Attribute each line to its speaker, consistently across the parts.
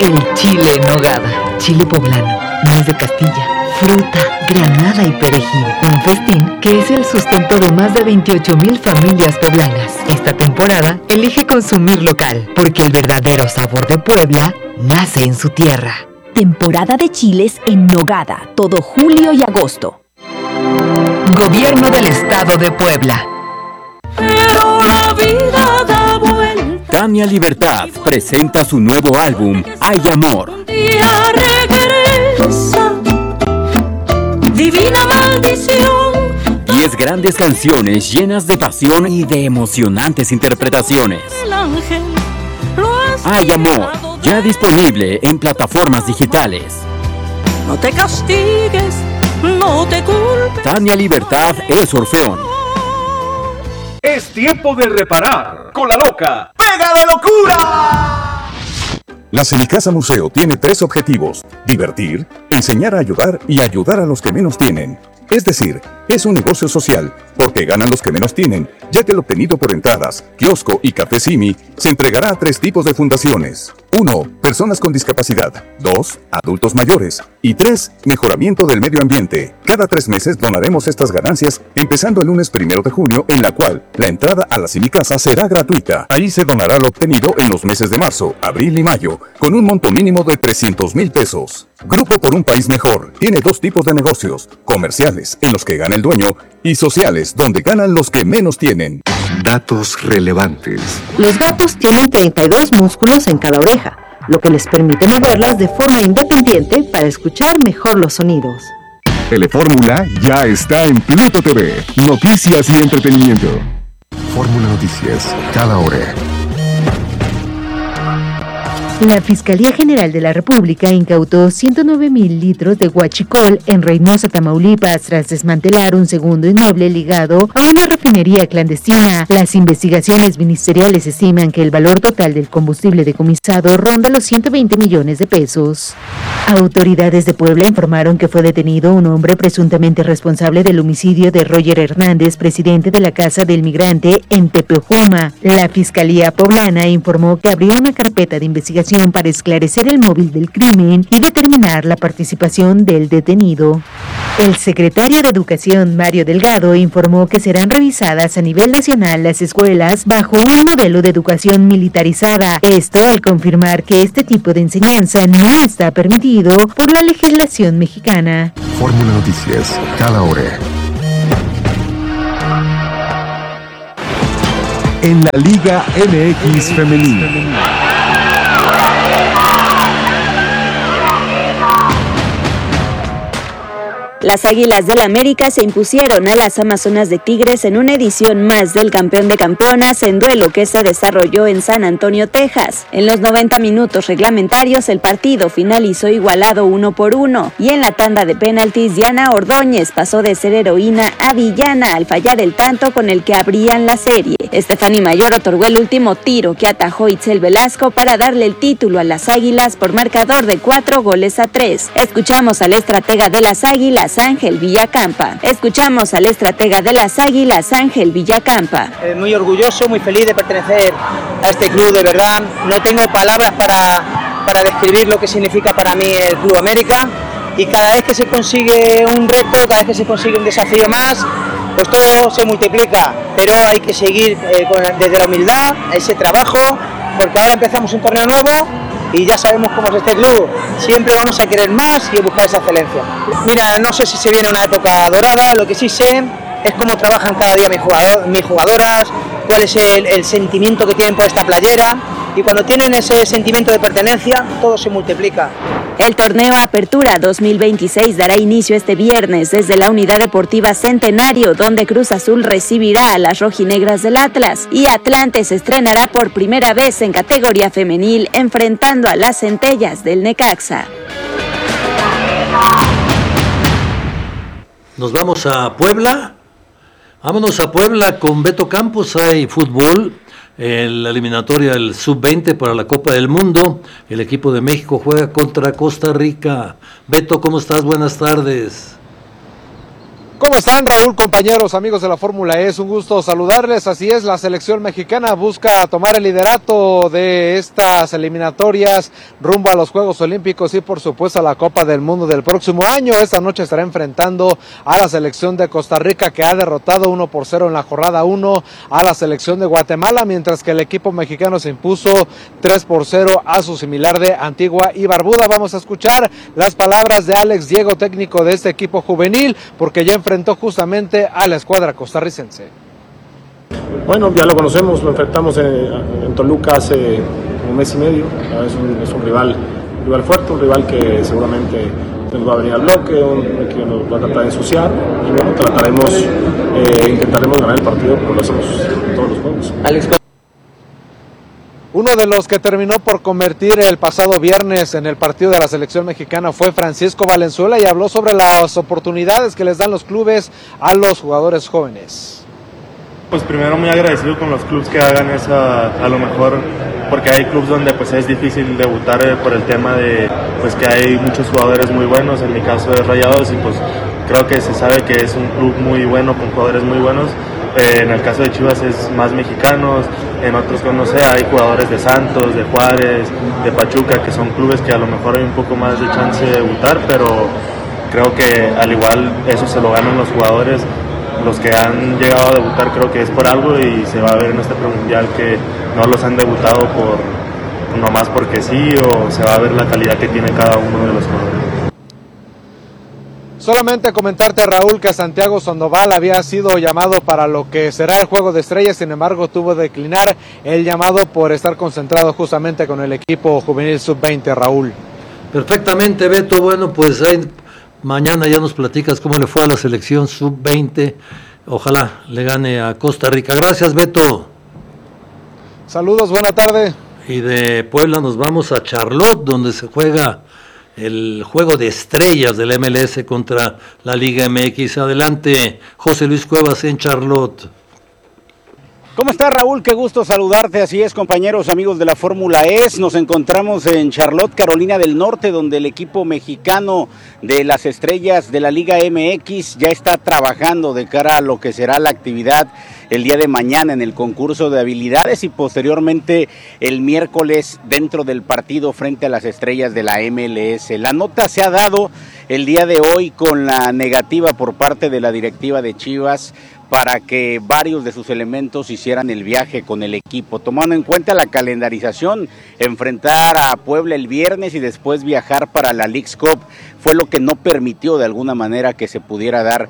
Speaker 1: El chile en nogada, chile poblano, nuez de Castilla, fruta, granada y perejil. Un festín que es el sustento de más de 28,000 familias poblanas. Esta temporada elige consumir local, porque el verdadero sabor de Puebla nace en su tierra.
Speaker 2: Temporada de chiles en nogada, todo julio y agosto.
Speaker 1: Gobierno del Estado de Puebla.
Speaker 3: Pero la vida da vuelta.
Speaker 4: Tania Libertad presenta su nuevo álbum, Hay Amor.
Speaker 3: Un día regresa, divina maldición.
Speaker 4: 10 grandes canciones llenas de pasión y de emocionantes interpretaciones.
Speaker 3: El ángel lo has
Speaker 4: Hay Amor, ya disponible en plataformas digitales.
Speaker 3: No te castigues, no te culpes.
Speaker 4: Tania Libertad es Orfeón.
Speaker 5: Es tiempo de reparar con la loca ¡Pega de locura!
Speaker 6: La Cenicasa Museo tiene 3 objetivos: divertir, enseñar a ayudar y ayudar a los que menos tienen. Es decir, es un negocio social, porque ganan los que menos tienen, ya que el obtenido por entradas, kiosco y café Simi se entregará a 3 tipos de fundaciones. 1. Personas con discapacidad. 2. Adultos mayores. Y 3. Mejoramiento del medio ambiente. Cada 3 meses donaremos estas ganancias, empezando el lunes 1 de junio, en la cual la entrada a la Cenicasa será gratuita. Ahí se donará lo obtenido en los meses de marzo, abril y mayo, con un monto mínimo de 300,000 pesos. Grupo por un País Mejor tiene 2 tipos de negocios: comerciales, en los que gana el dueño, y sociales, donde ganan los que menos tienen.
Speaker 7: Datos relevantes.
Speaker 8: Los gatos tienen 32 músculos en cada oreja, lo que les permite moverlas de forma independiente para escuchar mejor los sonidos.
Speaker 7: Telefórmula ya está en Pluto TV. Noticias y entretenimiento. Fórmula Noticias, cada hora.
Speaker 9: La Fiscalía General de la República incautó 109,000 litros de huachicol en Reynosa, Tamaulipas, tras desmantelar un segundo inmueble ligado a una refinería clandestina. Las investigaciones ministeriales estiman que el valor total del combustible decomisado ronda los 120 millones de pesos. Autoridades de Puebla informaron que fue detenido un hombre presuntamente responsable del homicidio de Roger Hernández, presidente de la Casa del Migrante en Tepehuama. La Fiscalía Poblana informó que abrió una carpeta de investigación para esclarecer el móvil del crimen y determinar la participación del detenido. El secretario de Educación, Mario Delgado, informó que serán revisadas a nivel nacional las escuelas bajo un modelo de educación militarizada. Esto al confirmar que este tipo de enseñanza no está permitido por la legislación mexicana.
Speaker 7: Fórmula Noticias, cada hora. En la Liga MX Femenina.
Speaker 10: Las Águilas del América se impusieron a las Amazonas de Tigres en una edición más del Campeón de Campeonas en duelo que se desarrolló en San Antonio, Texas. En los 90 minutos reglamentarios el partido finalizó igualado 1-1 y en la tanda de penaltis Diana Ordóñez pasó de ser heroína a villana al fallar el tanto con el que abrían la serie. Estefany Mayor otorgó el último tiro que atajó Itzel Velasco para darle el título a las Águilas por marcador de 4-3. Escuchamos al estratega de las Águilas, Ángel Villacampa. Escuchamos al estratega de las Águilas, Ángel Villacampa.
Speaker 11: Muy orgulloso, muy feliz de pertenecer a este club, de verdad. No tengo palabras para describir lo que significa para mí el Club América, y cada vez que se consigue un reto, cada vez que se consigue un desafío más, pues todo se multiplica, pero hay que seguir desde la humildad, ese trabajo, porque ahora empezamos un torneo nuevo y ya sabemos cómo es este club, siempre vamos a querer más y a buscar esa excelencia. Mira, no sé si se viene una época dorada, lo que sí sé es cómo trabajan cada día mis jugadoras, cuál es el sentimiento que tienen por esta playera, y cuando tienen ese sentimiento de pertenencia, todo se multiplica.
Speaker 10: El torneo Apertura 2026 dará inicio este viernes desde la Unidad Deportiva Centenario, donde Cruz Azul recibirá a las rojinegras del Atlas y Atlante se estrenará por primera vez en categoría femenil enfrentando a las Centellas del Necaxa.
Speaker 12: Nos vamos a Puebla. Vámonos a Puebla con Beto Campos. Hay fútbol. En la eliminatoria del Sub-20 para la Copa del Mundo, el equipo de México juega contra Costa Rica. Beto, ¿cómo estás? Buenas tardes.
Speaker 13: ¿Cómo están, Raúl, compañeros, amigos de la Fórmula E? Es un gusto saludarles. Así es, la selección mexicana busca tomar el liderato de estas eliminatorias rumbo a los Juegos Olímpicos y, por supuesto, a la Copa del Mundo del próximo año. Esta noche estará enfrentando a la selección de Costa Rica, que ha derrotado 1-0 en la jornada 1 a la selección de Guatemala, mientras que el equipo mexicano se impuso 3-0 a su similar de Antigua y Barbuda. Vamos a escuchar las palabras de Alex Diego, técnico de este equipo juvenil, porque ya enfrentó justamente a la escuadra costarricense.
Speaker 14: Bueno, ya lo conocemos, lo enfrentamos en Toluca hace un mes y medio. Es un rival fuerte, un rival que seguramente nos va a venir al bloque, que nos va a tratar de ensuciar, y bueno, intentaremos ganar el partido como lo hacemos en todos los juegos. Alex,
Speaker 13: uno de los que terminó por convertir el pasado viernes en el partido de la selección mexicana fue Francisco Valenzuela y habló sobre las oportunidades que les dan los clubes a los jugadores jóvenes.
Speaker 15: Pues primero muy agradecido con los clubes que hagan esa, a lo mejor, porque hay clubes donde pues es difícil debutar por el tema de pues que hay muchos jugadores muy buenos, en mi caso de Rayados, y pues creo que se sabe que es un club muy bueno con jugadores muy buenos. En el caso de Chivas es más mexicanos, en otros, no sé, hay jugadores de Santos, de Juárez, de Pachuca, que son clubes que a lo mejor hay un poco más de chance de debutar, pero creo que al igual eso se lo ganan los jugadores. Los que han llegado a debutar creo que es por algo, y se va a ver en este premundial que no los han debutado nomás porque sí, o se va a ver la calidad que tiene cada uno de los jugadores.
Speaker 13: Solamente comentarte, Raúl, que Santiago Sandoval había sido llamado para lo que será el Juego de Estrellas, sin embargo tuvo que declinar el llamado por estar concentrado justamente con el equipo juvenil sub-20, Raúl.
Speaker 12: Perfectamente, Beto. Bueno, pues mañana ya nos platicas cómo le fue a la selección sub-20. Ojalá le gane a Costa Rica. Gracias, Beto.
Speaker 13: Saludos, buena tarde.
Speaker 12: Y de Puebla nos vamos a Charlotte, donde se juega el Juego de Estrellas del MLS contra la Liga MX. Adelante, José Luis Cuevas en Charlotte.
Speaker 16: ¿Cómo estás, Raúl? Qué gusto saludarte. Así es, compañeros, amigos de la Fórmula E. Nos encontramos en Charlotte, Carolina del Norte, donde el equipo mexicano de las Estrellas de la Liga MX ya está trabajando de cara a lo que será la actividad el día de mañana en el concurso de habilidades y posteriormente el miércoles dentro del partido frente a las Estrellas de la MLS. La nota se ha dado el día de hoy con la negativa por parte de la directiva de Chivas para que varios de sus elementos hicieran el viaje con el equipo, tomando en cuenta la calendarización, enfrentar a Puebla el viernes y después viajar para la Leagues Cup, fue lo que no permitió de alguna manera que se pudiera dar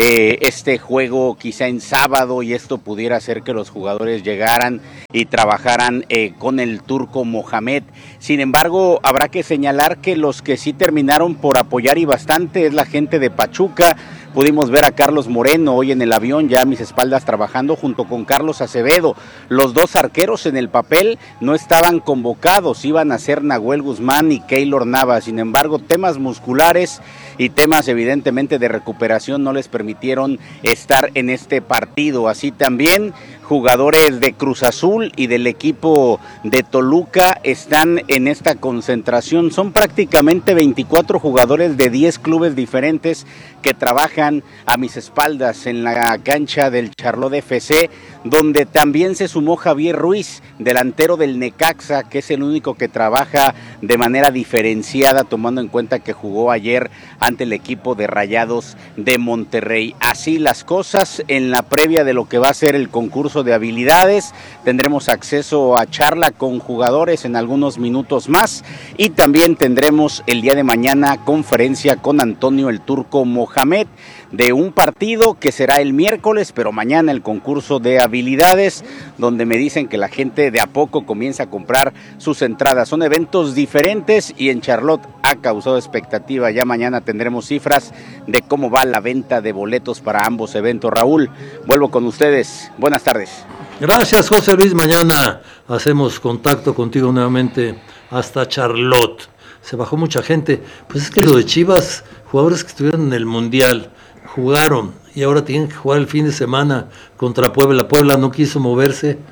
Speaker 16: este juego quizá en sábado, y esto pudiera hacer que los jugadores llegaran y trabajaran con el turco Mohamed. Sin embargo, habrá que señalar que los que sí terminaron por apoyar y bastante es la gente de Pachuca. Pudimos ver a Carlos Moreno hoy en el avión, ya a mis espaldas trabajando junto con Carlos Acevedo. Los dos arqueros en el papel no estaban convocados, iban a ser Nahuel Guzmán y Keylor Navas. Sin embargo, temas musculares y temas evidentemente de recuperación no les permitieron estar en este partido. Así también jugadores de Cruz Azul y del equipo de Toluca están en esta concentración. Son prácticamente 24 jugadores de 10 clubes diferentes que trabajan a mis espaldas en la cancha del Charlotte FC, donde también se sumó Javier Ruiz, delantero del Necaxa, que es el único que trabaja de manera diferenciada, tomando en cuenta que jugó ayer ante el equipo de Rayados de Monterrey. Así las cosas en la previa de lo que va a ser el concurso de habilidades. Tendremos acceso a charla con jugadores en algunos minutos más, y también tendremos el día de mañana conferencia con Antonio el Turco Mohamed de un partido que será el miércoles, pero mañana el concurso de habilidades, donde me dicen que la gente de a poco comienza a comprar sus entradas. Son eventos diferentes y en Charlotte ha causado expectativa. Ya mañana tendremos cifras de cómo va la venta de boletos para ambos eventos. Raúl, vuelvo con ustedes. Buenas tardes.
Speaker 12: Gracias, José Luis. Mañana hacemos contacto contigo nuevamente hasta Charlotte. Se bajó mucha gente. Pues es que lo de Chivas, jugadores que estuvieron en el Mundial, jugaron y ahora tienen que jugar el fin de semana contra Puebla. Puebla no quiso moverse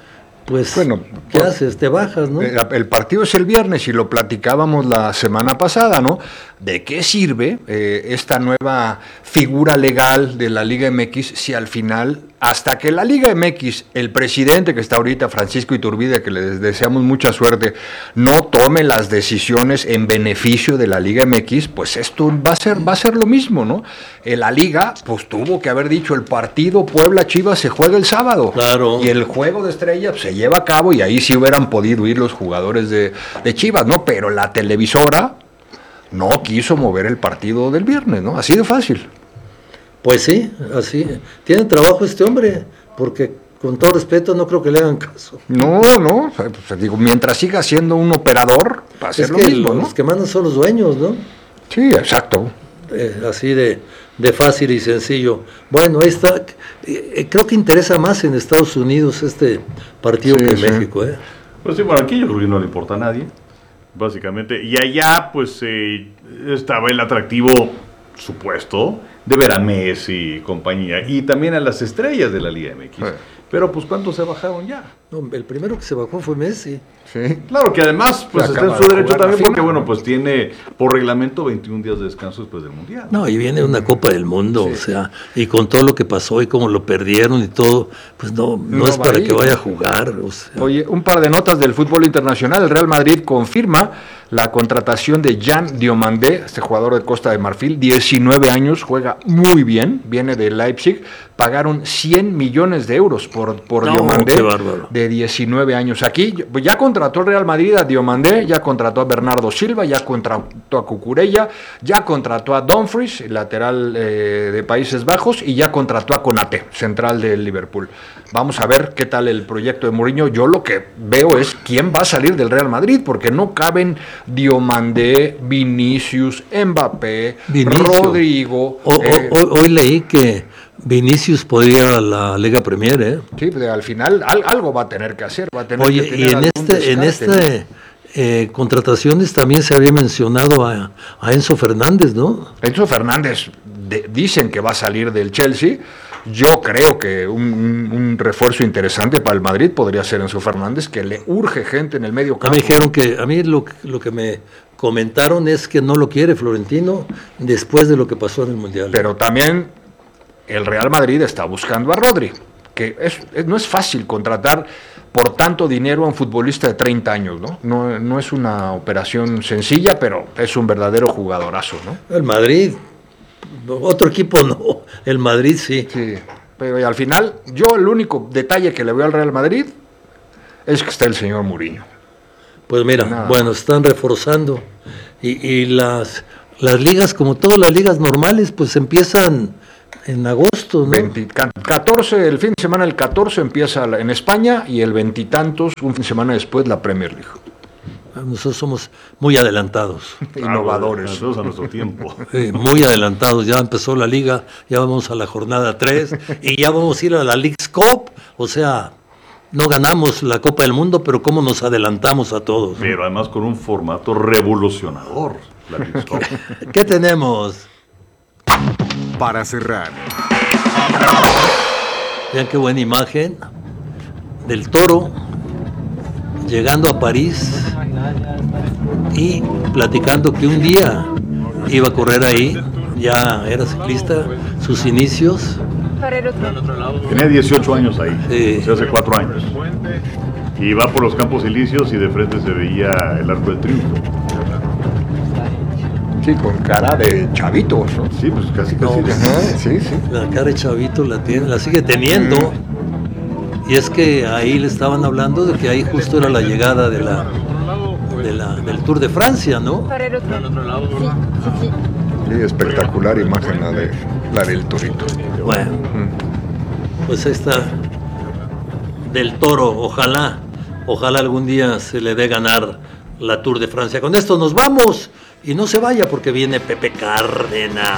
Speaker 12: pues,
Speaker 17: bueno,
Speaker 12: ¿qué haces? Te bajas, ¿no?
Speaker 17: El partido es el viernes y lo platicábamos la semana pasada, ¿no? ¿De qué sirve esta nueva figura legal de la Liga MX si al final, hasta que la Liga MX, el presidente que está ahorita, Francisco Iturbide, que le deseamos mucha suerte, no tome las decisiones en beneficio de la Liga MX, pues esto va a ser lo mismo, ¿no? La Liga, pues tuvo que haber dicho, el partido Puebla-Chivas se juega el sábado.
Speaker 12: Claro.
Speaker 17: Y el juego de estrella pues, se lleva a cabo y ahí sí hubieran podido ir los jugadores de Chivas, ¿no? Pero la televisora no quiso mover el partido del viernes, ¿no? Así de fácil.
Speaker 12: Pues sí, así. Tiene trabajo este hombre, porque con todo respeto no creo que le hagan caso.
Speaker 17: No, pues, digo, mientras siga siendo un operador, va a ser lo mismo, ¿no?
Speaker 12: Los que mandan son los dueños, ¿no?
Speaker 17: Sí, exacto.
Speaker 12: Así de fácil y sencillo. Bueno, ahí está. Creo que interesa más en Estados Unidos este partido que en México, ¿eh?
Speaker 18: Pues sí, bueno, aquí yo creo que no le importa a nadie, básicamente. Y allá, pues, estaba el atractivo supuesto de ver a Messi y compañía, y también a las estrellas de la Liga MX. Pero, pues, ¿cuántos se bajaron ya?
Speaker 12: No, el primero que se bajó fue Messi.
Speaker 17: Sí.
Speaker 18: Claro que además, pues, está en su derecho también, porque, bueno, pues, tiene por reglamento 21 días de descanso después del Mundial.
Speaker 12: No, y viene una Copa del Mundo, o sea, y con todo lo que pasó y cómo lo perdieron y todo, pues no es para que vaya a jugar. O sea.
Speaker 17: Oye, un par de notas del fútbol internacional. El Real Madrid confirma la contratación de Jan Diomandé, este jugador de Costa de Marfil, 19 años, juega muy bien, viene de Leipzig. Pagaron 100 millones de euros por Diomandé, de 19 años. Aquí ya contrató el Real Madrid a Diomandé, ya contrató a Bernardo Silva, ya contrató a Cucurella, ya contrató a Dumfries, lateral de Países Bajos, y ya contrató a Konate, central del Liverpool. Vamos a ver qué tal el proyecto de Mourinho. Yo lo que veo es quién va a salir del Real Madrid, porque no caben Diomandé, Vinicius, Mbappé, Rodrigo.
Speaker 12: Hoy leí que Vinicius podría ir a la Liga Premier, ¿eh?
Speaker 17: Sí, al final algo va a tener que hacer. Va a tener
Speaker 12: Oye,
Speaker 17: que tener
Speaker 12: y en esta contrataciones también se había mencionado a Enzo Fernández, ¿no?
Speaker 17: Enzo Fernández dicen que va a salir del Chelsea. Yo creo que un refuerzo interesante para el Madrid podría ser Enzo Fernández, que le urge gente en el medio campo.
Speaker 12: Me dijeron que a mí lo que me comentaron es que no lo quiere Florentino después de lo que pasó en el Mundial.
Speaker 17: Pero también el Real Madrid está buscando a Rodri, que no es fácil contratar por tanto dinero a un futbolista de 30 años, ¿no? No es una operación sencilla, pero es un verdadero jugadorazo, ¿no?
Speaker 12: El Madrid, otro equipo no, el Madrid sí.
Speaker 17: Sí, pero al final, yo el único detalle que le veo al Real Madrid es que está el señor Mourinho.
Speaker 12: Pues mira, bueno, están reforzando y las ligas, como todas las ligas normales, pues empiezan en agosto, ¿no?
Speaker 17: 14, el fin de semana del 14 empieza en España y el 20 y tantos, un fin de semana después, la Premier League.
Speaker 12: Nosotros somos muy adelantados.
Speaker 17: Innovadores.
Speaker 18: Todos a nuestro tiempo.
Speaker 12: Muy adelantados. Ya empezó la liga, ya vamos a la jornada 3 y ya vamos a ir a la Leagues Cup. O sea, no ganamos la Copa del Mundo, pero cómo nos adelantamos a todos.
Speaker 18: Pero además con un formato revolucionador, la Leagues Cup.
Speaker 12: ¿Qué tenemos?
Speaker 7: Para cerrar.
Speaker 12: Vean qué buena imagen del Toro llegando a París y platicando que un día iba a correr ahí, ya era ciclista, sus inicios.
Speaker 18: Tenía 18 años ahí, o sea, hace 4 años. Y iba por los Campos Elíseos y de frente se veía el Arco del Triunfo.
Speaker 17: Sí, con cara de chavito, ¿no?
Speaker 18: Sí, pues casi.
Speaker 17: Sí.
Speaker 12: La cara de chavito la sigue teniendo. Y es que ahí le estaban hablando de que ahí justo era la llegada del Tour de Francia, ¿no?
Speaker 17: Sí, espectacular imagen la del Torito.
Speaker 12: Bueno, pues ahí está del Toro. Ojalá algún día se le dé ganar la Tour de Francia. Con esto nos vamos y no se vaya porque viene Pepe Cárdenas.